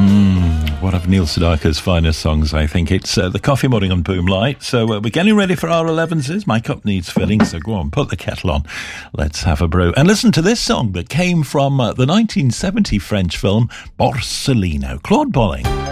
One of Neil Sedaka's finest songs, I think. It's the Coffee Morning on Boom Light. So we're getting ready for our 11s. My cup needs filling, so go on, put the kettle on. Let's have a brew. And listen to this song that came from the 1970 French film Borsellino. Claude Bolling.